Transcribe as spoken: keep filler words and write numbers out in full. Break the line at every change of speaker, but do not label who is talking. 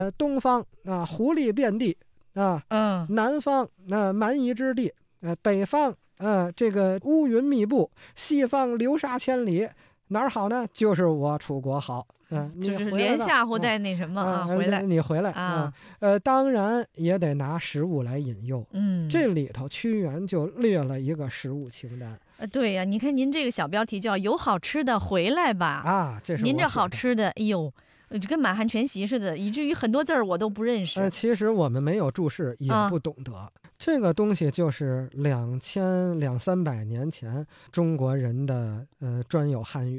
呃，东方啊，狐狸遍地啊，
嗯，
南方啊，蛮夷之地，呃，北方啊，这个乌云密布，西方流沙千里，哪儿好呢？就是我楚国好。嗯、呃，
就是连吓唬带那什么啊，
呃、
回来
你回来啊、呃，呃，当然也得拿食物来引诱。
嗯，
这里头屈原就列了一个食物清单。
呃，对呀、啊，你看您这个小标题叫有好吃的回来吧
啊，这是
您这好吃的，哎呦。就跟满汉全席似的，以至于很多字儿我都不认识。
呃，其实我们没有注释，也不懂得。啊、这个东西就是两千两三百年前中国人的呃专有汉语。